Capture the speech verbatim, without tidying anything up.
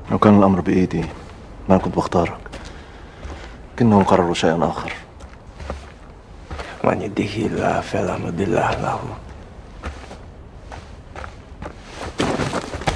لو كان الأمر بإيدي ما كنت بختارك، لكنهم قرروا شيئا آخر. من يهده الله فلا مضل له